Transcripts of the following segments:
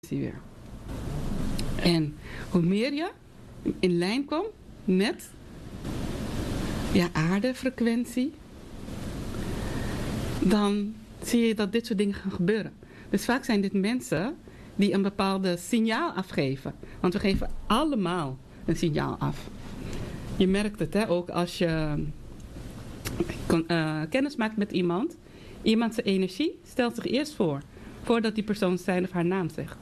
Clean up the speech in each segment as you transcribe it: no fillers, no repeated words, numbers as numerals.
weer. En hoe meer je in lijn komt met aardefrequentie, dan zie je dat dit soort dingen gaan gebeuren. Dus vaak zijn dit mensen die een bepaalde signaal afgeven. Want we geven allemaal een signaal af. Je merkt het ook als je kennis maakt met iemand. Iemand zijn energie stelt zich eerst voor. Voordat die persoon zijn of haar naam zegt.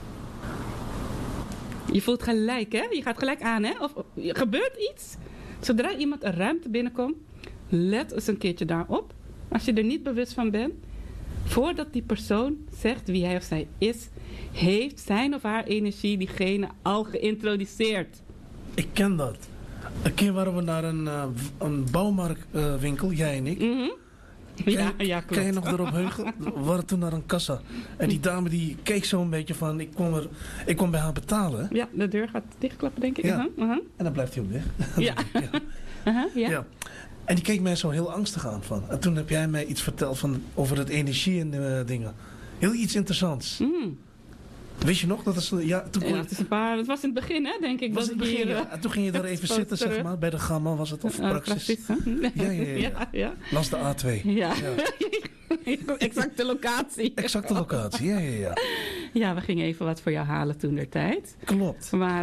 Je voelt gelijk, hè? Je gaat gelijk aan, hè? Of gebeurt iets. Zodra iemand een ruimte binnenkomt, let eens een keertje daarop. Als je er niet bewust van bent. Voordat die persoon zegt wie hij of zij is, heeft zijn of haar energie diegene al geïntroduceerd. Ik ken dat. Een keer waren we naar een bouwmarktwinkel, jij en ik. Mm-hmm. Ja, klopt. Kan je nog erop heugen? We waren toen naar een kassa. En die dame die keek zo een beetje van, ik kwam bij haar betalen. Ja, de deur gaat dichtklappen, denk ik. Ja. Uh-huh. En dan blijft hij ook weg. Ja. Ja. En die keek mij zo heel angstig aan van. En toen heb jij mij iets verteld over het energie en dingen. Heel iets interessants. Wist je nog? Dat is, Het was in het begin, hè, denk ik. Was dat in het begin, hier, ja. En toen ging je daar even zitten, zeg maar. Bij de gamma was het, of praxis. Ja. Langs de A2. Ja. Exacte locatie. Exacte locatie, ja. Ja, we gingen even wat voor jou halen toen der tijd. Klopt. Maar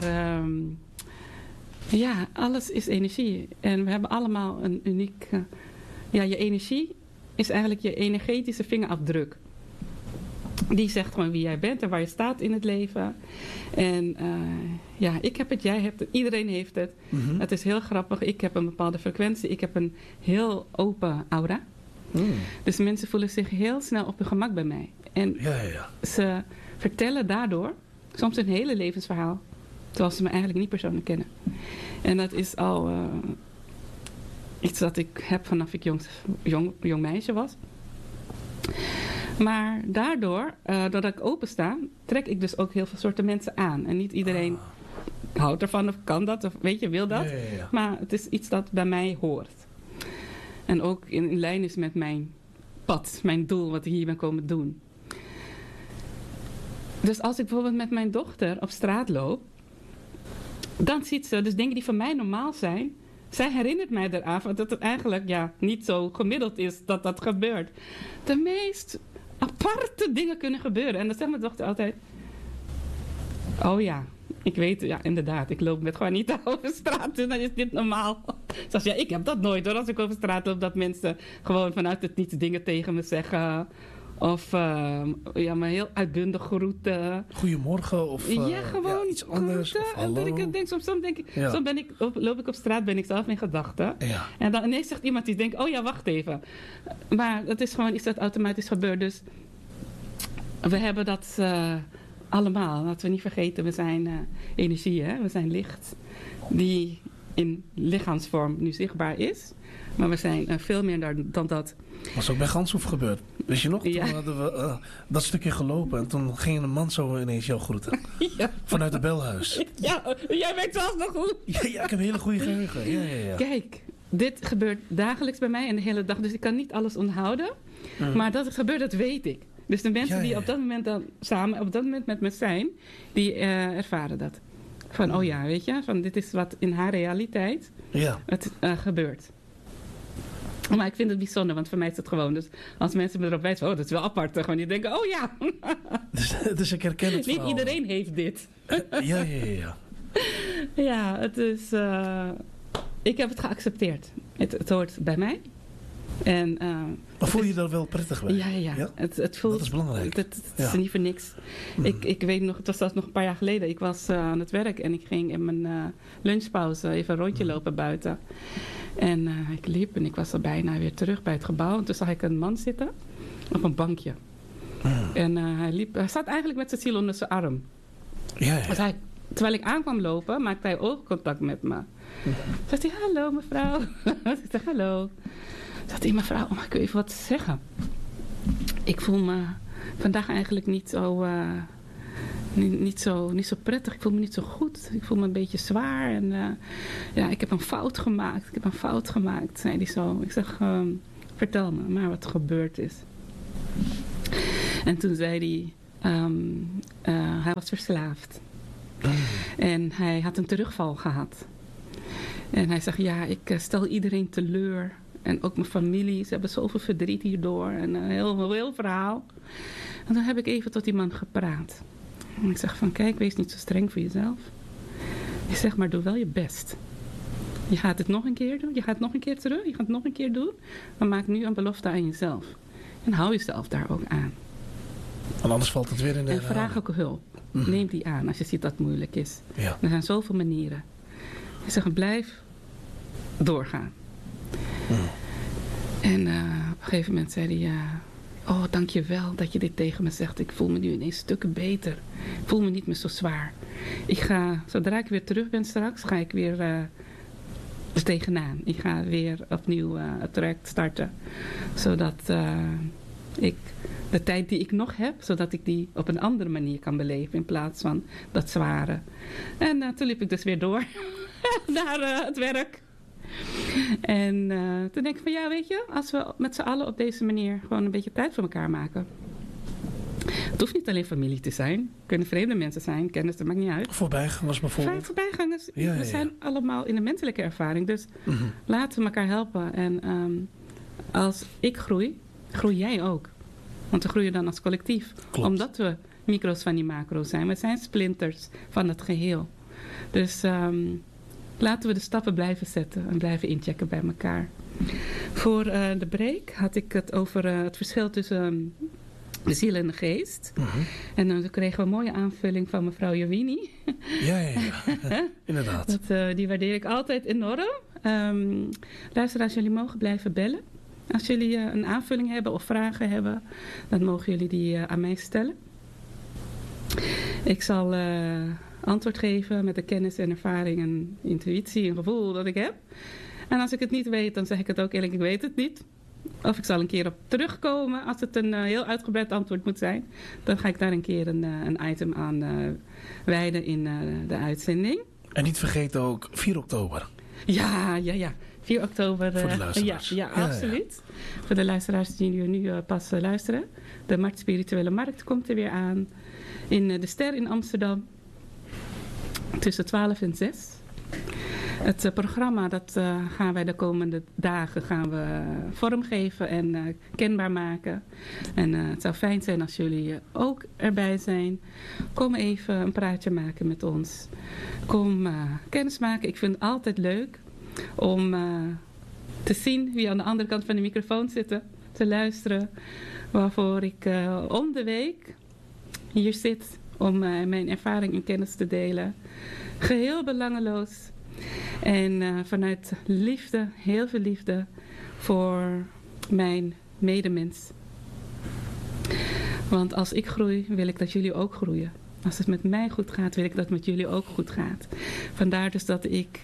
alles is energie. En we hebben allemaal een uniek... je energie is eigenlijk je energetische vingerafdruk. Die zegt gewoon wie jij bent en waar je staat in het leven. En ik heb het, jij hebt het, iedereen heeft het. Mm-hmm. Het is heel grappig. Ik heb een bepaalde frequentie. Ik heb een heel open aura. Dus mensen voelen zich heel snel op hun gemak bij mij. En ze vertellen daardoor soms een hele levensverhaal. Terwijl ze me eigenlijk niet persoonlijk kennen. En dat is al iets dat ik heb vanaf ik jong meisje was. Maar daardoor, doordat ik opensta, trek ik dus ook heel veel soorten mensen aan. En niet iedereen houdt ervan of kan dat of wil dat. Ja. Maar het is iets dat bij mij hoort. En ook in lijn is met mijn pad, mijn doel, wat ik hier ben komen doen. Dus als ik bijvoorbeeld met mijn dochter op straat loop, dan ziet ze dus dingen die voor mij normaal zijn. Zij herinnert mij eraan dat het eigenlijk niet zo gemiddeld is dat dat gebeurt. De meest aparte dingen kunnen gebeuren. En dan zegt mijn dochter altijd... Oh ja, ik weet, inderdaad, ik loop met gewoon niet over straat, dus dan is dit normaal. Zoals ik heb dat nooit hoor, als ik over straat loop, dat mensen gewoon vanuit het niets dingen tegen me zeggen. Of me heel uitbundig groeten. Goedemorgen of gewoon iets anders. Of hallo. En dat ik denk, soms loop ik op straat, ben ik zelf in gedachten. Ja. En dan ineens zegt iemand die denkt, oh ja, wacht even. Maar dat is gewoon iets dat automatisch gebeurt. Dus we hebben dat allemaal. Laten we niet vergeten, we zijn energie, hè? We zijn licht. Die in lichaamsvorm nu zichtbaar is. Maar we zijn veel meer dan dat. Was ook bij Ganshoef gebeurd. Wist je nog? Toen hadden we dat stukje gelopen. En toen ging een man zo ineens jou groeten. Ja. Vanuit het belhuis. Ja, jij weet zelf nog goed. Ja, ik heb een hele goede geheugen. Ja. Kijk, dit gebeurt dagelijks bij mij en de hele dag. Dus ik kan niet alles onthouden. Maar dat het gebeurt, dat weet ik. Dus de mensen die op dat moment dan samen op dat moment met me zijn, die ervaren dat. Van, weet je, van dit is wat in haar realiteit het gebeurt. Maar ik vind het bijzonder, want voor mij is het gewoon. Dus als mensen me erop wijzen, dat is wel apart. Gewoon die denken, Dus ik herken het niet iedereen heeft dit. Ja. Ja, het is... ik heb het geaccepteerd. Het hoort bij mij. En, maar voel je dat wel prettig bij? Ja? Het voelt, dat is belangrijk. Het is niet voor niks. Ik weet nog, het was zelfs nog een paar jaar geleden. Ik was aan het werk en ik ging in mijn lunchpauze even een rondje lopen buiten. En ik liep en ik was al bijna weer terug bij het gebouw. En toen zag ik een man zitten op een bankje. En hij zat eigenlijk met zijn ziel onder zijn arm. Ja. Dus terwijl ik aankwam lopen, maakte hij oogcontact met me. Zegt hij, hallo mevrouw. Ik zeg, hallo. Zegt hij, mevrouw, mag ik u even wat zeggen? Ik voel me vandaag eigenlijk niet zo prettig. Ik voel me niet zo goed. Ik voel me een beetje zwaar. En ik heb een fout gemaakt. Zei hij zo. Ik zeg, vertel me maar wat er gebeurd is. En toen zei hij, hij was verslaafd. En hij had een terugval gehad. En hij zegt, ja, ik stel iedereen teleur. En ook mijn familie, ze hebben zoveel verdriet hierdoor. En een heel verhaal. En dan heb ik even tot die man gepraat. En ik zeg van, kijk, wees niet zo streng voor jezelf. Ik zeg, maar doe wel je best. Je gaat het nog een keer doen. Je gaat nog een keer terug. Je gaat het nog een keer doen. Maar maak nu een belofte aan jezelf. En hou jezelf daar ook aan. Want anders valt het weer in de En vraag ook hulp. Neem die aan als je ziet dat het moeilijk is. Ja. Er zijn zoveel manieren. Ik zeg, blijf doorgaan. En op een gegeven moment zei hij... oh, dank je wel dat je dit tegen me zegt. Ik voel me nu ineens stukken beter. Ik voel me niet meer zo zwaar. Ik ga, zodra ik weer terug ben straks, ga ik weer er tegenaan. Ik ga weer opnieuw het traject starten. Zodat ik de tijd die ik nog heb, zodat ik die op een andere manier kan beleven in plaats van dat zware. En toen liep ik dus weer door naar het werk. En toen denk ik van ja, weet je, als we met z'n allen op deze manier gewoon een beetje tijd voor elkaar maken. Het hoeft niet alleen familie te zijn. Het kunnen vreemde mensen zijn, kennis, dat maakt niet uit. Voorbijgangers bijvoorbeeld. Voorbijgangers, we zijn allemaal in de menselijke ervaring. Dus laten we elkaar helpen. En als ik groei, groei jij ook. Want we groeien dan als collectief. Klopt. Omdat we micro's van die macro's zijn. We zijn splinters van het geheel. Dus laten we de stappen blijven zetten en blijven inchecken bij elkaar. Voor de break had ik het over het verschil tussen de ziel en de geest. En dan kregen we een mooie aanvulling van mevrouw Jovini. Ja. Inderdaad. Die waardeer ik altijd enorm. Luisteraars, jullie mogen blijven bellen. Als jullie een aanvulling hebben of vragen hebben, dan mogen jullie die aan mij stellen. Ik zal antwoord geven met de kennis en ervaring en intuïtie en gevoel dat ik heb. En als ik het niet weet, dan zeg ik het ook eerlijk, ik weet het niet. Of ik zal een keer op terugkomen als het een heel uitgebreid antwoord moet zijn. Dan ga ik daar een keer een item aan wijden in de uitzending. En niet vergeten ook 4 oktober. Ja. 4 oktober. Voor de luisteraars. Ja, absoluut. Ja. Voor de luisteraars die nu pas luisteren. De Markt Spirituele Markt komt er weer aan. In de Ster in Amsterdam. Tussen 12 en 6. Het programma dat gaan wij de komende dagen vormgeven en kenbaar maken. En het zou fijn zijn als jullie ook erbij zijn. Kom even een praatje maken met ons. Kom kennis maken. Ik vind het altijd leuk om te zien wie aan de andere kant van de microfoon zitten. Te luisteren. Waarvoor ik om de week hier zit om mijn ervaring en kennis te delen. Geheel belangeloos. En vanuit liefde, heel veel liefde voor mijn medemens. Want als ik groei, wil ik dat jullie ook groeien. Als het met mij goed gaat, wil ik dat het met jullie ook goed gaat. Vandaar dus dat ik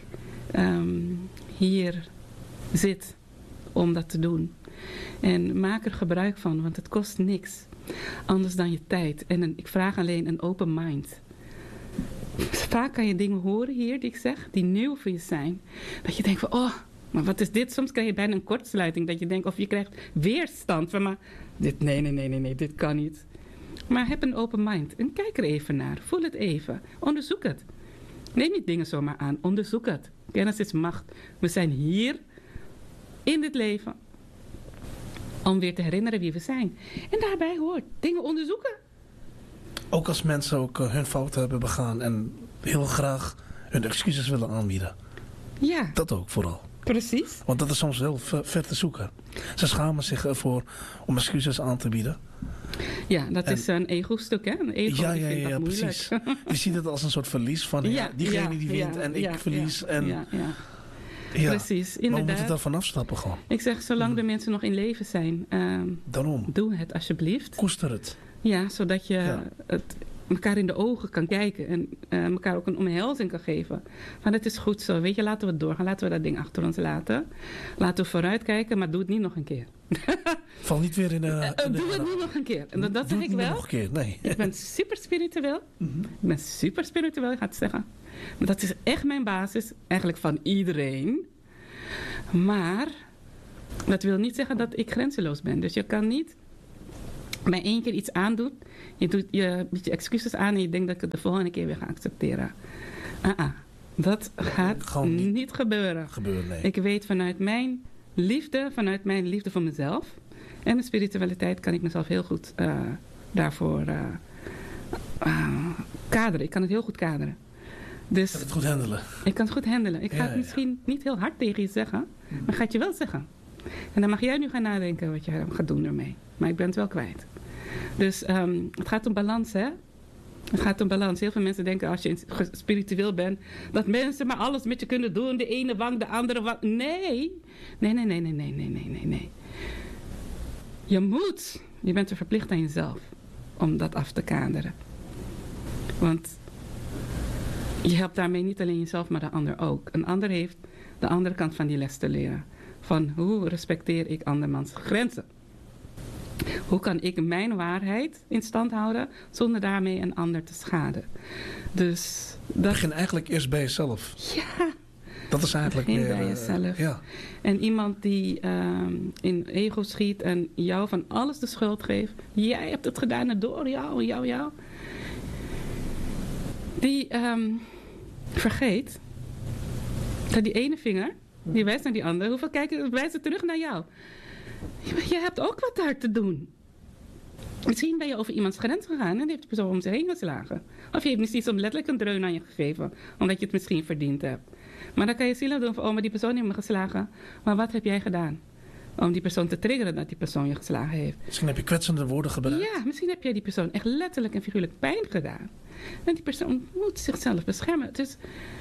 hier zit om dat te doen. En maak er gebruik van, want het kost niks. Anders dan je tijd. En ik vraag alleen een open mind. Vaak kan je dingen horen hier die ik zeg, die nieuw voor je zijn. Dat je denkt van, oh, maar wat is dit? Soms krijg je bijna een kortsluiting. Dat je denkt, of je krijgt weerstand van, maar nee, dit kan niet. Maar heb een open mind en kijk er even naar. Voel het even. Onderzoek het. Neem niet dingen zomaar aan. Onderzoek het. Kennis is macht. We zijn hier in dit leven om weer te herinneren wie we zijn. En daarbij hoort dingen onderzoeken. Ook als mensen ook hun fouten hebben begaan en heel graag hun excuses willen aanbieden. Ja. Dat ook vooral. Precies. Want dat is soms heel ver te zoeken. Ze schamen zich ervoor om excuses aan te bieden. Ja, dat is een ego-stuk, hè? Een ego die vindt dat precies. moeilijk. Je ziet het als een soort verlies van diegene die wint en ik verlies. Ja, precies. Inderdaad. Maar we moeten daar vanaf stappen gewoon. Ik zeg, zolang de mensen nog in leven zijn, daarom. Doe het alsjeblieft. Koester het. Ja, zodat je het elkaar in de ogen kan kijken en elkaar ook een omhelzing kan geven. Van het is goed zo, weet je, laten we het doorgaan. Laten we dat ding achter ons laten. Laten we vooruitkijken, maar doe het niet nog een keer. Val niet weer in de... doe het niet nog een keer. En dat zeg ik wel. Nog een keer, nee. Ik ben super spiritueel. Ik ben super spiritueel, ik ga het zeggen. Maar dat is echt mijn basis. Eigenlijk van iedereen. Maar dat wil niet zeggen dat ik grenzeloos ben. Dus je kan niet mij 1 keer iets aandoet, je biedt je excuses aan en je denkt dat ik het de volgende keer weer ga accepteren. Dat gaat niet gebeuren. Nee. Ik weet vanuit mijn liefde voor mezelf en mijn spiritualiteit kan ik mezelf heel goed daarvoor kaderen. Ik kan het heel goed kaderen. Dus je kan het goed handelen. Ik kan het goed handelen. Ik ga het misschien niet heel hard tegen je zeggen, maar ga het je wel zeggen. En dan mag jij nu gaan nadenken wat je gaat doen ermee. Maar ik ben het wel kwijt. Dus het gaat om balans, hè? Het gaat om balans. Heel veel mensen denken als je spiritueel bent, dat mensen maar alles met je kunnen doen. De ene wang, de andere wang. Nee. Nee. Je bent er verplicht aan jezelf om dat af te kaderen. Want je helpt daarmee niet alleen jezelf, maar de ander ook. Een ander heeft de andere kant van die les te leren. Van hoe respecteer ik andermans grenzen? Hoe kan ik mijn waarheid in stand houden zonder daarmee een ander te schaden? Dus begin eigenlijk eerst bij jezelf. Ja. Dat is eigenlijk begin meer, bij jezelf. Ja. En iemand die in ego schiet en jou van alles de schuld geeft. Jij hebt het gedaan en door jou. Die vergeet dat die ene vinger, die wijst naar die andere. Hoeveel wijst het terug naar jou? Je hebt ook wat daar te doen. Misschien ben je over iemands grens gegaan en die heeft de persoon om zich heen geslagen. Of je heeft misschien zo letterlijk een dreun aan je gegeven, omdat je het misschien verdiend hebt. Maar dan kan je zielig doen van, maar die persoon heeft me geslagen. Maar wat heb jij gedaan? Om die persoon te triggeren dat die persoon je geslagen heeft. Misschien heb je kwetsende woorden gebruikt. Ja, misschien heb jij die persoon echt letterlijk en figuurlijk pijn gedaan. En die persoon moet zichzelf beschermen. Dus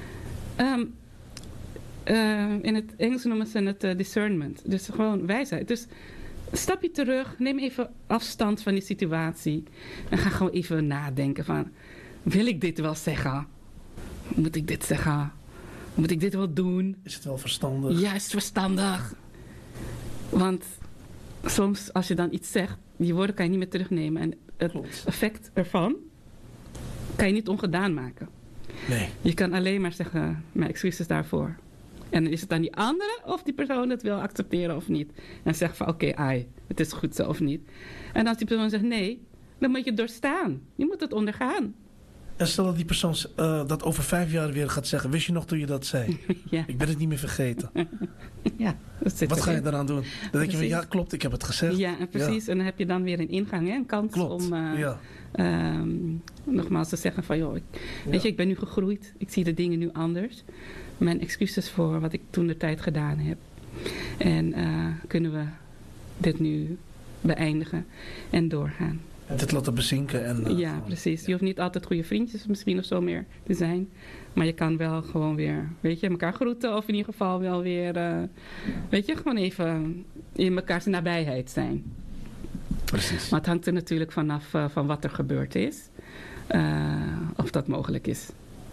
in het Engels noemen ze het discernment. Dus gewoon wijsheid. Dus een stapje terug, neem even afstand van die situatie. En ga gewoon even nadenken van, wil ik dit wel zeggen? Moet ik dit zeggen? Moet ik dit wel doen? Is het wel verstandig? Ja, is het verstandig? Want soms als je dan iets zegt, die woorden kan je niet meer terugnemen. En het effect ervan kan je niet ongedaan maken. Nee. Je kan alleen maar zeggen, mijn excuses daarvoor. En dan is het aan die andere of die persoon het wil accepteren of niet. En zegt van oké, het is goed zo of niet. En als die persoon zegt nee, dan moet je het doorstaan. Je moet het ondergaan. En stel dat die persoon dat over 5 jaar weer gaat zeggen. Wist je nog toen je dat zei? Ja. Ik ben het niet meer vergeten. Ja, wat ga je daaraan doen? Dan denk je van, ja klopt, ik heb het gezegd. Ja, en precies. Ja. En dan heb je dan weer een ingang, hè? Een kans om nogmaals te zeggen van, joh, weet je, ik ben nu gegroeid. Ik zie de dingen nu anders. Mijn excuses voor wat ik toen de tijd gedaan heb. En kunnen we dit nu beëindigen en doorgaan. En dit laten bezinken. En, ja, precies. Je hoeft niet altijd goede vriendjes misschien of zo meer te zijn. Maar je kan wel gewoon weer, weet je, elkaar groeten. Of in ieder geval wel weer, weet je, gewoon even in elkaars nabijheid zijn. Precies. Maar het hangt er natuurlijk vanaf van wat er gebeurd is. Of dat mogelijk is.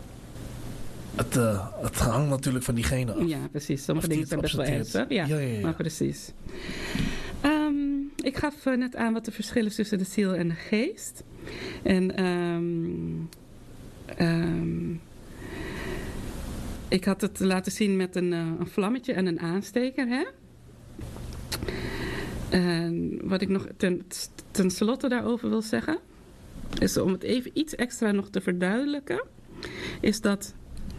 Het hangt natuurlijk van diegene af. Ja, precies. Sommige dingen zijn best wel ernstig. Ja, maar precies. Ik gaf net aan wat de verschil is tussen de ziel en de geest. En ik had het laten zien met een vlammetje en een aansteker. Hè? En wat ik nog ten slotte daarover wil zeggen, is om het even iets extra nog te verduidelijken, is dat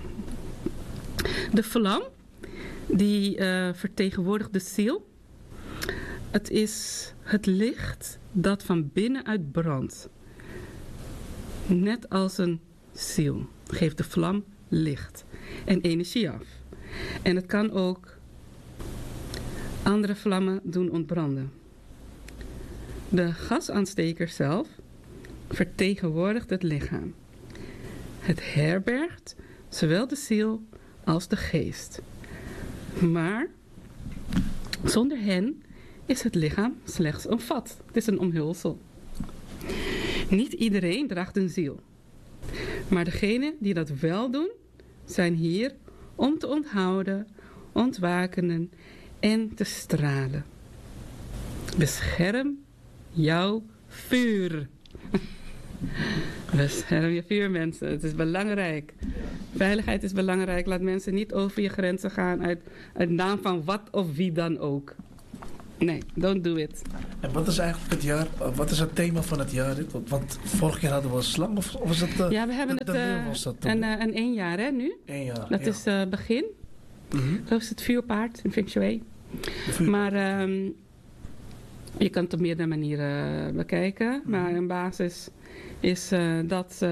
de vlam, die vertegenwoordigt de ziel. Het is het licht dat van binnenuit brandt. Net als een ziel geeft de vlam licht en energie af. En het kan ook andere vlammen doen ontbranden. De gasaansteker zelf vertegenwoordigt het lichaam. Het herbergt zowel de ziel als de geest. Maar zonder hen is het lichaam slechts een vat. Het is een omhulsel. Niet iedereen draagt een ziel. Maar degenen die dat wel doen, zijn hier om te onthouden, ontwakenen en te stralen. Bescherm jouw vuur. Bescherm je vuur, mensen. Het is belangrijk. Veiligheid is belangrijk. Laat mensen niet over je grenzen gaan uit naam van wat of wie dan ook. Nee, don't do it. En wat is eigenlijk het jaar, wat is het thema van het jaar? Want vorige keer hadden we een slang, of was het... Ja, we hebben een 1 jaar, hè, nu. 1 jaar, dat is begin. Dat is het vuurpaard in Feng Shui. Maar je kan het op meerdere manieren bekijken. Maar in basis is dat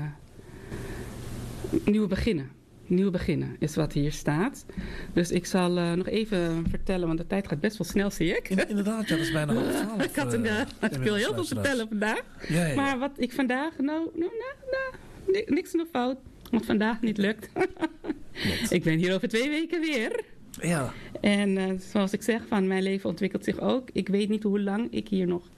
nieuw beginnen is wat hier staat. Dus ik zal nog even vertellen, want de tijd gaat best wel snel, zie ik. Inderdaad, ja, dat is bijna 11:30. Ik wil heel veel vertellen vandaag. Ja. Maar wat ik vandaag, niks nog fout. Wat vandaag niet lukt. Ik ben hier over 2 weken weer. Ja. En zoals ik zeg, mijn leven ontwikkelt zich ook. Ik weet niet hoe lang ik hier nog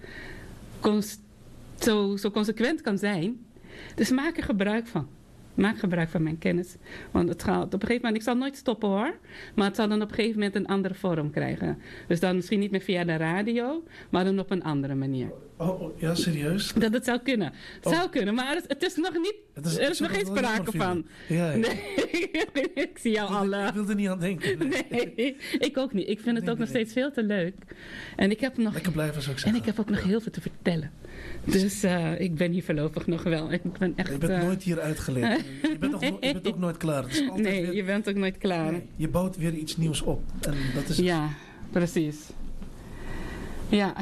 zo consequent kan zijn. Dus maak er gebruik van. Maak gebruik van mijn kennis. Want het gaat op een gegeven moment, ik zal nooit stoppen hoor. Maar het zal dan op een gegeven moment een andere vorm krijgen. Dus dan misschien niet meer via de radio, maar dan op een andere manier. Oh ja, serieus? Dat het zou kunnen. Het zou kunnen, maar het is nog niet, er is nog geen sprake van. Ja. Nee, ik zie jou al. Ik wilde er niet aan denken. Nee, ik ook niet. Ik vind het ook nog steeds veel te leuk. En ik heb nog, lekker blijven, zou ik zeggen. En ik heb ook nog heel veel te vertellen. Dus ik ben hier voorlopig nog wel. Ik ben echt, je bent nooit hier uitgeleerd. Je bent ook nooit klaar. Het is altijd nee, je bent ook nooit klaar. Nee, je bouwt weer iets nieuws op. En dat is ja, precies. Ja.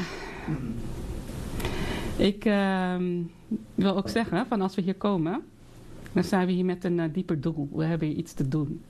Ik wil ook zeggen, van als we hier komen, dan zijn we hier met een dieper doel. We hebben hier iets te doen.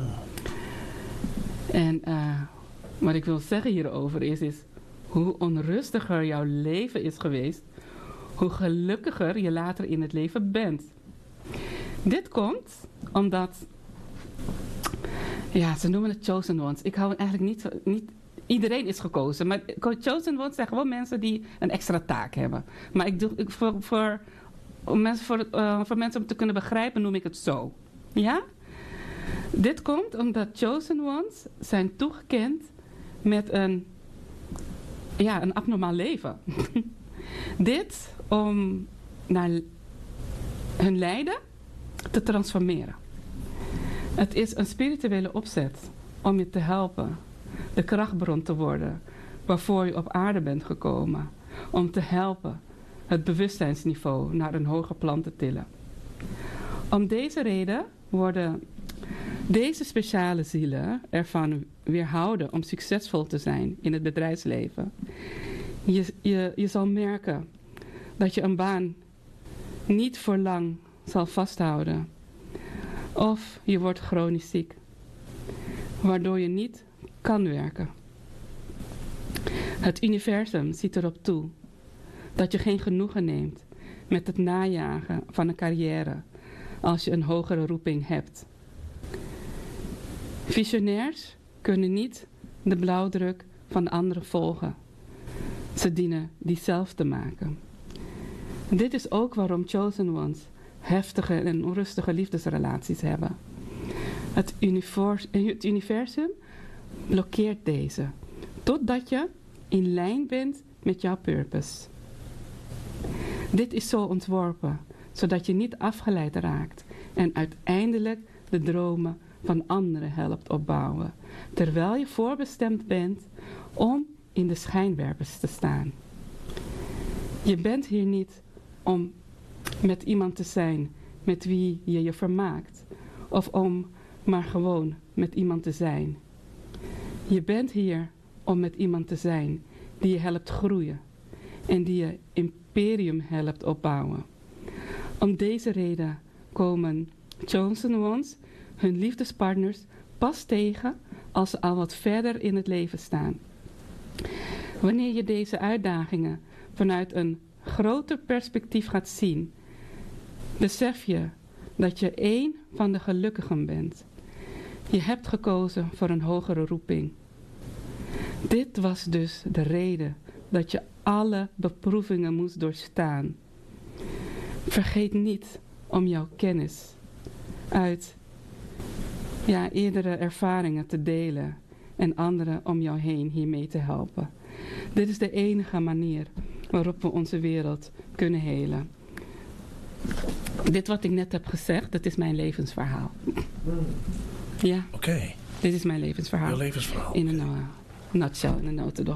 En wat ik wil zeggen hierover is hoe onrustiger jouw leven is geweest, hoe gelukkiger je later in het leven bent. Dit komt omdat, ja, ze noemen het chosen ones. Ik hou eigenlijk niet iedereen is gekozen, maar chosen ones zijn gewoon mensen die een extra taak hebben. Maar voor mensen om te kunnen begrijpen noem ik het zo. Ja? Dit komt omdat chosen ones zijn toegekend met een abnormaal leven. Dit om naar hun lijden te transformeren. Het is een spirituele opzet om je te helpen, de krachtbron te worden waarvoor je op aarde bent gekomen. Om te helpen het bewustzijnsniveau naar een hoger plan te tillen. Om deze reden worden deze speciale zielen ervan weerhouden om succesvol te zijn in het bedrijfsleven. Je zal merken dat je een baan niet voor lang zal vasthouden. Of je wordt chronisch ziek, waardoor je niet kan werken. Het universum ziet erop toe dat je geen genoegen neemt met het najagen van een carrière als je een hogere roeping hebt. Visionairs kunnen niet de blauwdruk van anderen volgen. Ze dienen die zelf te maken. Dit is ook waarom chosen ones heftige en onrustige liefdesrelaties hebben. Het universum blokkeert deze, totdat je in lijn bent met jouw purpose. Dit is zo ontworpen, zodat je niet afgeleid raakt en uiteindelijk de dromen van anderen helpt opbouwen, terwijl je voorbestemd bent om in de schijnwerpers te staan. Je bent hier niet om met iemand te zijn met wie je je vermaakt, of om maar gewoon met iemand te zijn. Je bent hier om met iemand te zijn die je helpt groeien en die je imperium helpt opbouwen. Om deze reden komen chosen ones hun liefdespartners pas tegen als ze al wat verder in het leven staan. Wanneer je deze uitdagingen vanuit een groter perspectief gaat zien, besef je dat je één van de gelukkigen bent. Je hebt gekozen voor een hogere roeping. Dit was dus de reden dat je alle beproevingen moest doorstaan. Vergeet niet om jouw kennis uit eerdere ervaringen te delen en anderen om jou heen hiermee te helpen. Dit is de enige manier waarop we onze wereld kunnen helen. Dit wat ik net heb gezegd, dat is mijn levensverhaal. Ja. Oké. Dit is mijn levensverhaal. Jouw levensverhaal. In een nutshell, in een notendop.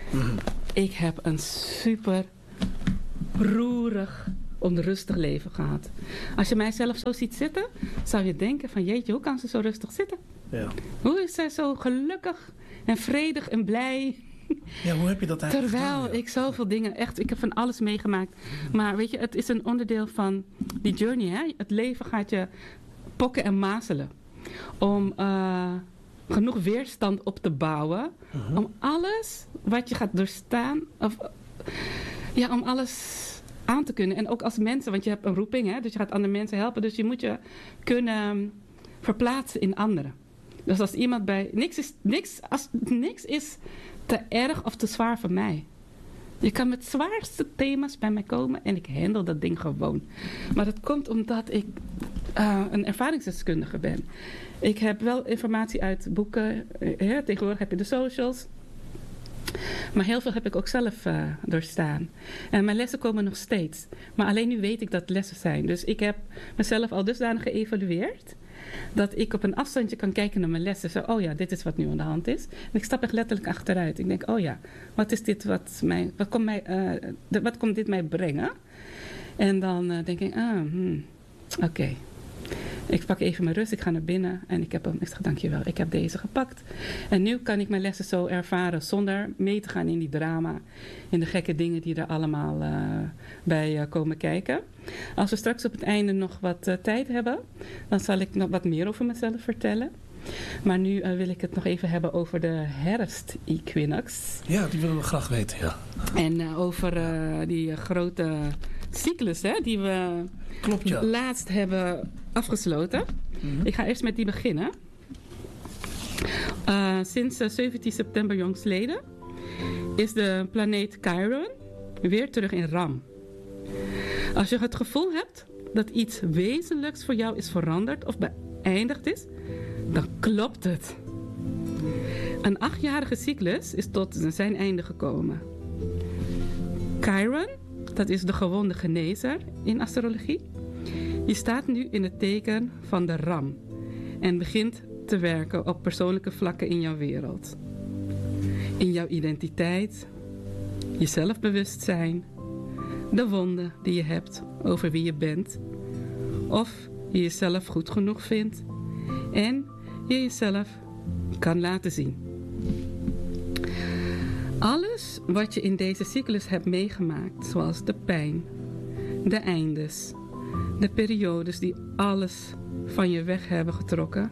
Ik heb een super roerig, onrustig leven gehad. Als je mij zelf zo ziet zitten, zou je denken van jeetje, hoe kan ze zo rustig zitten? Ja. Hoe is zij zo gelukkig en vredig en blij? Ja, hoe heb je dat eigenlijk Terwijl gedaan, ja? ik zoveel dingen, echt, ik heb van alles meegemaakt. Maar weet je, het is een onderdeel van die journey. Hè? Het leven gaat je pokken en mazelen. Om genoeg weerstand op te bouwen. Om alles wat je gaat doorstaan. Om alles aan te kunnen. En ook als mensen, want je hebt een roeping. Hè? Dus je gaat andere mensen helpen. Dus je moet je kunnen verplaatsen in anderen. Dus als iemand bij... Niks is te erg of te zwaar voor mij. Je kan met zwaarste thema's bij mij komen en ik handle dat ding gewoon. Maar dat komt omdat ik een ervaringsdeskundige ben. Ik heb wel informatie uit boeken. Tegenwoordig heb je de socials. Maar heel veel heb ik ook zelf doorstaan. En mijn lessen komen nog steeds. Maar alleen nu weet ik dat het lessen zijn. Dus ik heb mezelf al dusdanig geëvalueerd dat ik op een afstandje kan kijken naar mijn lessen. Zo, oh ja, dit is wat nu aan de hand is. En ik stap echt letterlijk achteruit. Ik denk, oh ja, wat is dit wat komt dit mij brengen? En dan denk ik, oké. Ik pak even mijn rust, ik ga naar binnen en ik zeg dankjewel, ik heb deze gepakt. En nu kan ik mijn lessen zo ervaren zonder mee te gaan in die drama. In de gekke dingen die er allemaal bij komen kijken. Als we straks op het einde nog wat tijd hebben, dan zal ik nog wat meer over mezelf vertellen. Maar nu wil ik het nog even hebben over de herfst-equinox. Ja, die willen we graag weten, ja. En over die grote cyclus die we Klopt, ja. laatst hebben afgesloten. Ik ga eerst met die beginnen. Sinds 17 september jongstleden is de planeet Chiron weer terug in Ram. Als je het gevoel hebt dat iets wezenlijks voor jou is veranderd of beëindigd is, dan klopt het. Een 8-jarige cyclus is tot zijn einde gekomen. Chiron, dat is de gewonde genezer in astrologie. Je staat nu in het teken van de Ram en begint te werken op persoonlijke vlakken in jouw wereld. In jouw identiteit, je zelfbewustzijn, de wonden die je hebt over wie je bent, of je jezelf goed genoeg vindt en je jezelf kan laten zien. Alles wat je in deze cyclus hebt meegemaakt, zoals de pijn, de eindes, de periodes die alles van je weg hebben getrokken,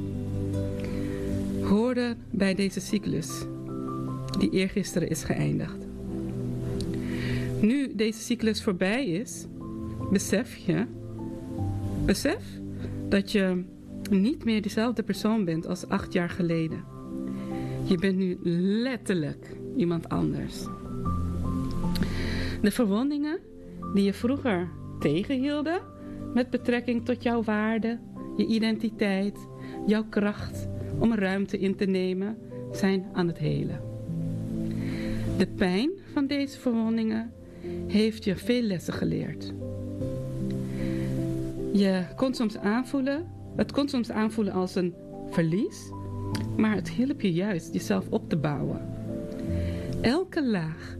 hoorden bij deze cyclus die eergisteren is geëindigd. Nu deze cyclus voorbij is, besef dat je niet meer dezelfde persoon bent als 8 jaar geleden. Je bent nu letterlijk iemand anders. De verwondingen die je vroeger tegenhielden met betrekking tot jouw waarde, je identiteit, jouw kracht om ruimte in te nemen, zijn aan het helen. De pijn van deze verwondingen heeft je veel lessen geleerd. Het kon soms aanvoelen als een verlies, maar het hielp je juist jezelf op te bouwen. Elke laag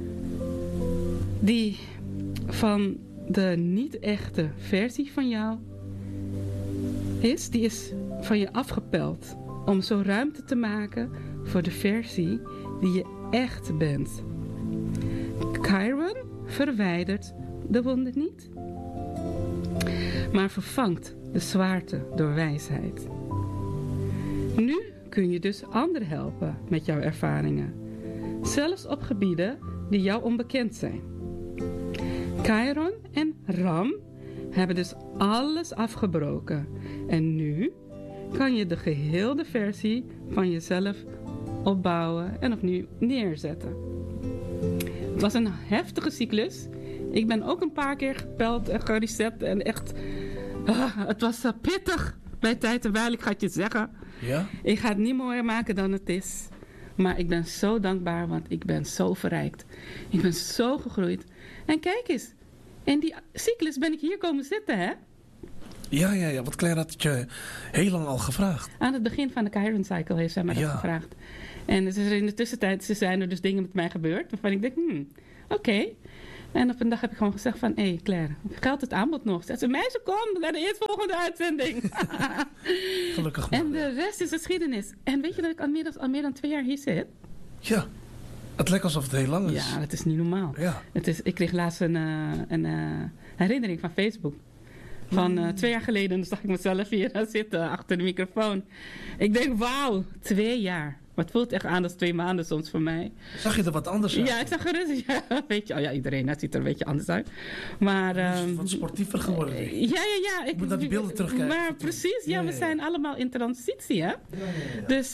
die van de niet-echte versie van jou is, die is van je afgepeld om zo ruimte te maken voor de versie die je echt bent. Chiron verwijdert de wonden niet, maar vervangt de zwaarte door wijsheid. Nu kun je dus anderen helpen met jouw ervaringen, zelfs op gebieden die jou onbekend zijn. Chiron en Ram hebben dus alles afgebroken en nu kan je de geheelde versie van jezelf opbouwen en opnieuw neerzetten. Het was een heftige cyclus. Ik ben ook een paar keer gepeld en gereset en echt... het was pittig bij tijd en wijl, ik ga het je zeggen. Ja? Ik ga het niet mooier maken dan het is. Maar ik ben zo dankbaar, want ik ben zo verrijkt. Ik ben zo gegroeid. En kijk eens, in die cyclus ben ik hier komen zitten, hè? Ja. Want Claire had het je heel lang al gevraagd. Aan het begin van de Chiron Cycle heeft zij mij dat gevraagd. En dus in de tussentijd zijn er dus dingen met mij gebeurd. Waarvan ik denk, oké. En op een dag heb ik gewoon gezegd van... Hé Claire, geldt het aanbod nog? Ze meisje, kom naar de eerstvolgende uitzending. Gelukkig maar. En de rest is geschiedenis. En weet je dat ik al meer dan 2 jaar hier zit? Ja. Het lijkt alsof het heel lang is. Ja, dat is niet normaal. Ja. Ik kreeg laatst een herinnering van Facebook. Van 2 jaar geleden zag ik mezelf hier zitten achter de microfoon. Ik denk, wauw, 2 jaar. Maar het voelt echt aan als 2 maanden soms voor mij. Zag je er wat anders uit? Ja, ik zag er dus, weet je, iedereen ziet er een beetje anders uit. Maar, het is wat sportiever geworden. Ja. Ik moet naar die beelden terugkijken. Maar precies, we zijn allemaal in transitie, hè. Dus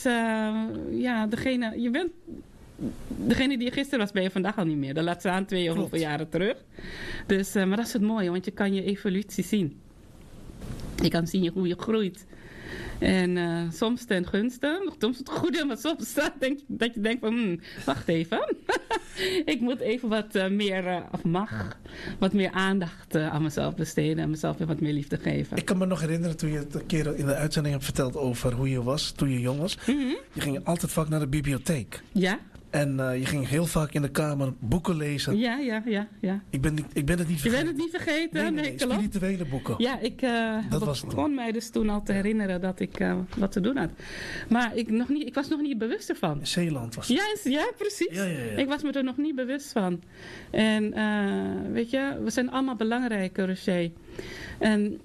degene die gisteren was, ben je vandaag al niet meer. Dat laat staan 2 of hoeveel jaren terug. Dus, maar dat is het mooie, want je kan je evolutie zien. Je kan zien hoe je groeit. En soms ten gunste, soms het goede, maar soms dat je denkt van, wacht even. Ik moet even wat meer, wat meer aandacht aan mezelf besteden en mezelf weer wat meer liefde geven. Ik kan me nog herinneren toen je het een keer in de uitzending hebt verteld over hoe je was toen je jong was. Mm-hmm. Je ging altijd vaak naar de bibliotheek. Ja. En je ging heel vaak in de kamer boeken lezen. Ja. Ik ben het niet vergeten. Je bent het niet vergeten? Nee, spirituele boeken. Ja, ik begon mij dus toen al te herinneren dat ik wat te doen had. Maar ik was nog niet bewust ervan. In Zeeland was het. Ja, precies. Ja. Ik was me er nog niet bewust van. En weet je, we zijn allemaal belangrijk, Roger. En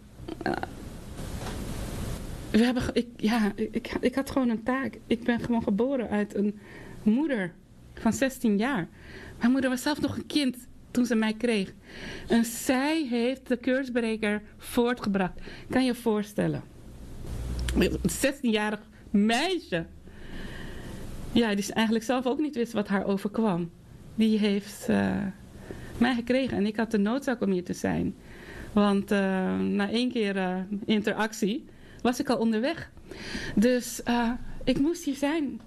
ik had gewoon een taak. Ik ben gewoon geboren uit een moeder van 16 jaar. Mijn moeder was zelf nog een kind toen ze mij kreeg. En zij heeft de keursbreker voortgebracht. Kan je je voorstellen? Een 16-jarig meisje. Ja, die eigenlijk zelf ook niet wist wat haar overkwam. Die heeft mij gekregen. En ik had de noodzaak om hier te zijn. Want na 1 keer interactie was ik al onderweg. Dus ik moest hier zijn.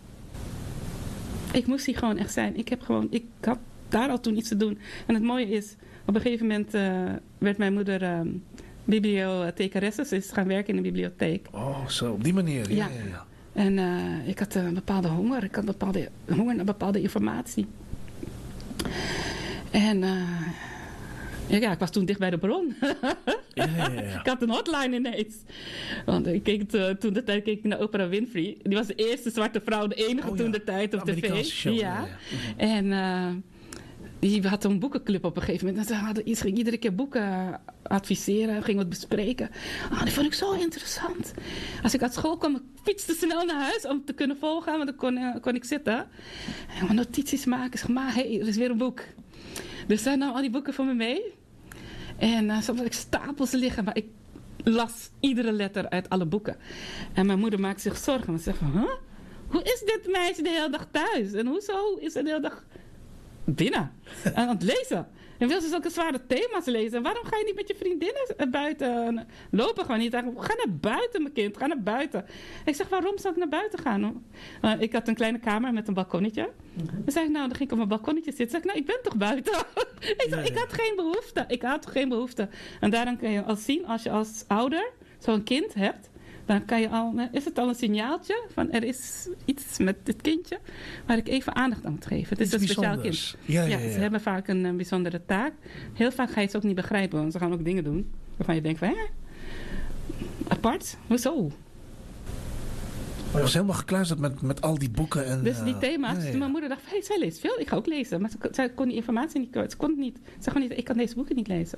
Ik moest hier gewoon echt zijn. Ik had daar al toen iets te doen. En het mooie is, op een gegeven moment werd mijn moeder bibliothecaresse. Ze is gaan werken in een bibliotheek. Oh, zo, op die manier. Ja. En ik had een bepaalde honger. Ik had bepaalde honger naar bepaalde informatie. En ik was toen dicht bij de bron. Ja. Ik had een hotline ineens. Want ik keek toen de tijd keek ik naar Oprah Winfrey. Die was de eerste zwarte vrouw, de enige toen de tijd op tv. Show, ja. En die had een boekenclub op een gegeven moment. En ze ging iedere keer boeken adviseren, ging wat bespreken. Die vond ik zo interessant. Als ik uit school kwam, ik fietste snel naar huis om te kunnen volgen, want dan kon ik zitten. En wat notities maken. Zeg maar, hey, er is weer een boek. Dus zij nam al die boeken voor me mee. En soms had ik stapels liggen, maar ik las iedere letter uit alle boeken. En mijn moeder maakte zich zorgen. Want ze zegt van, hoe is dit meisje de hele dag thuis? En hoezo is ze de hele dag binnen aan het lezen? En wil ze zulke zware thema's lezen? Waarom ga je niet met je vriendinnen buiten lopen? Gewoon niet. Ga naar buiten, mijn kind. Ga naar buiten. Ik zeg, waarom zou ik naar buiten gaan? Ik had een kleine kamer met een balkonnetje. Dan zei ik, dan ging ik op mijn balkonnetje zitten. Zeg ik, ik ben toch buiten? Ik had geen behoefte. Ik had geen behoefte. En daarom kan je al zien, als je als ouder zo'n kind hebt, dan kan je is het al een signaaltje van er is iets met dit kindje waar ik even aandacht aan moet geven. Het is een speciaal kind. Ja. Ze hebben vaak een bijzondere taak. Heel vaak ga je het ook niet begrijpen, want ze gaan ook dingen doen waarvan je denkt van, apart? Hoezo? Maar je was helemaal gekluisterd met al die boeken. En, dus die thema's. Ja. Mijn moeder dacht, zij leest veel, ik ga ook lezen. Maar zij kon die informatie niet kwijt. Ze kon het niet. Ze zei gewoon niet, ik kan deze boeken niet lezen.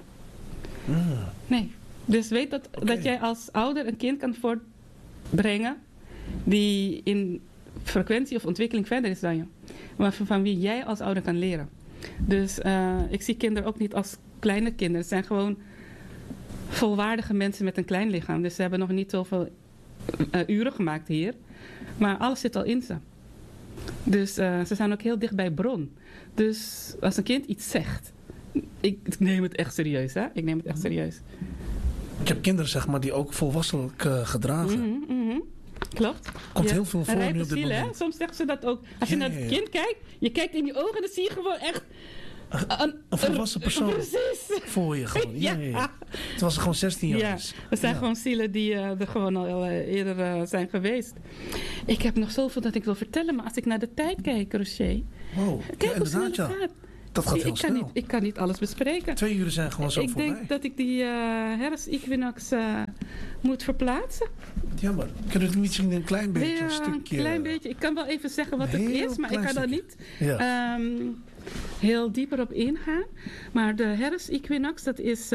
Nee. Dus weet dat jij als ouder een kind kan voortbrengen die in frequentie of ontwikkeling verder is dan je. Maar van wie jij als ouder kan leren. Dus ik zie kinderen ook niet als kleine kinderen. Het zijn gewoon volwaardige mensen met een klein lichaam. Dus ze hebben nog niet zoveel uren gemaakt hier. Maar alles zit al in ze. Dus ze zijn ook heel dicht bij bron. Dus als een kind iets zegt, ik neem het echt serieus, hè? Ik neem het echt serieus. Ik heb kinderen, zeg maar, die ook volwasselijk gedragen. Klopt. Komt heel veel voor nu op dit moment. Soms zeggen ze dat ook. Als je naar het kind kijkt, je kijkt in die ogen, dan zie je gewoon echt Een volwassen persoon. Precies. Voor je gewoon. Ja. Het was gewoon 16 jaar. Ja, er zijn gewoon zielen die er gewoon al eerder zijn geweest. Ik heb nog zoveel dat ik wil vertellen, maar als ik naar de tijd kijk, Roger. Wow, kijk hoe snel het gaat. Dat gaat heel snel. Ik kan niet alles bespreken. 2 uur zijn gewoon zo voorbij. Ik denk dat ik die herfst-equinox moet verplaatsen. Jammer. Kunnen we misschien een klein beetje, ja, een stukje... een klein beetje. Ik kan wel even zeggen wat het is, maar ik kan daar niet heel dieper op ingaan. Maar de herfst-equinox, dat is...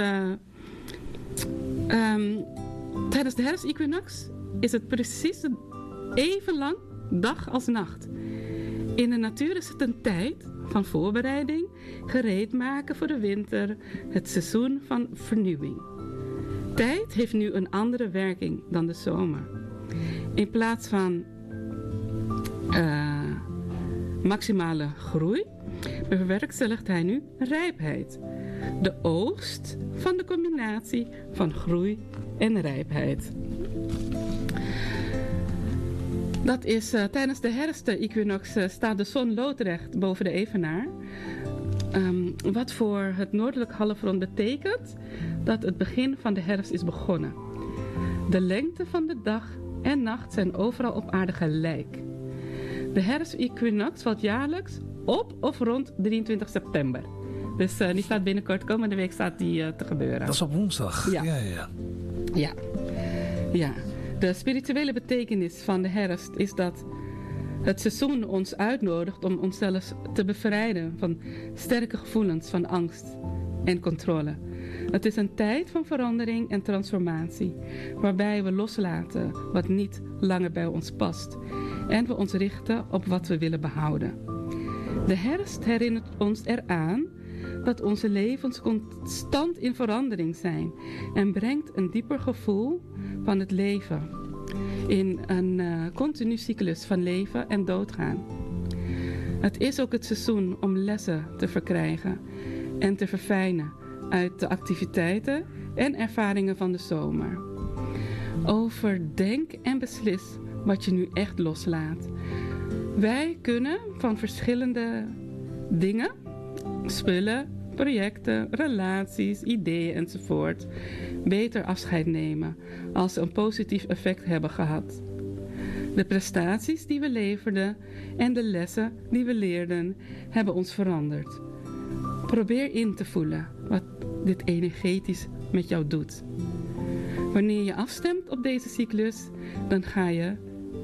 tijdens de herfst-equinox is het precies even lang dag als nacht. In de natuur is het een tijd van voorbereiding, gereed maken voor de winter, het seizoen van vernieuwing. Tijd heeft nu een andere werking dan de zomer. In plaats van maximale groei, bewerkstelligt hij nu rijpheid. De oogst van de combinatie van groei en rijpheid. Dat is tijdens de herfst-equinox staat de zon loodrecht boven de evenaar. Wat voor het noordelijk halfrond betekent dat het begin van de herfst is begonnen. De lengte van de dag en nacht zijn overal op aarde gelijk. De herfst-equinox valt jaarlijks op of rond 23 september. Dus die staat binnenkort, komende week staat die te gebeuren. Dat is op woensdag. Ja. De spirituele betekenis van de herfst is dat het seizoen ons uitnodigt om onszelf te bevrijden van sterke gevoelens van angst en controle. Het is een tijd van verandering en transformatie, waarbij we loslaten wat niet langer bij ons past en we ons richten op wat we willen behouden. De herfst herinnert ons eraan dat onze levens constant in verandering zijn en brengt een dieper gevoel van het leven in een continu cyclus van leven en doodgaan. Het is ook het seizoen om lessen te verkrijgen en te verfijnen uit de activiteiten en ervaringen van de zomer. Overdenk en beslis wat je nu echt loslaat. Wij kunnen van verschillende dingen, spullen, projecten, relaties, ideeën enzovoort beter afscheid nemen als ze een positief effect hebben gehad. De prestaties die we leverden en de lessen die we leerden hebben ons veranderd. Probeer in te voelen wat dit energetisch met jou doet. Wanneer je afstemt op deze cyclus, dan ga je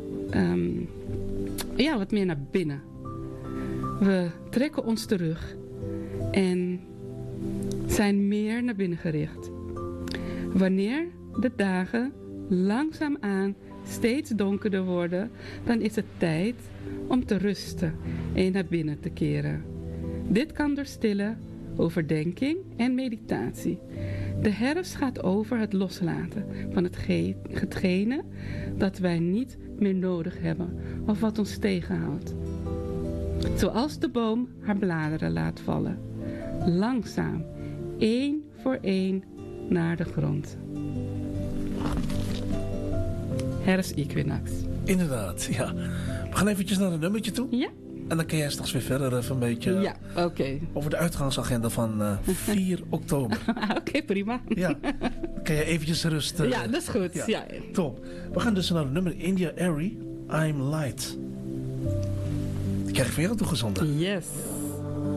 wat meer naar binnen. We trekken ons terug en zijn meer naar binnen gericht. Wanneer de dagen langzaamaan steeds donkerder worden, dan is het tijd om te rusten en naar binnen te keren. Dit kan door stille overdenking en meditatie. De herfst gaat over het loslaten van hetgene dat wij niet meer nodig hebben of wat ons tegenhoudt. Zoals de boom haar bladeren laat vallen. Langzaam, 1 voor 1 naar de grond. Herfst-equinox. Inderdaad, ja. We gaan eventjes naar een nummertje toe. Ja. En dan kan jij straks weer verder even een beetje over de uitgangsagenda van 4 oktober. Oké, prima. Ja, kan jij eventjes rusten. Ja, dat is goed. Ja. Top. We gaan dus naar het nummer India Arie, I'm Light. Die krijg ik van jou toegezonden. Yes.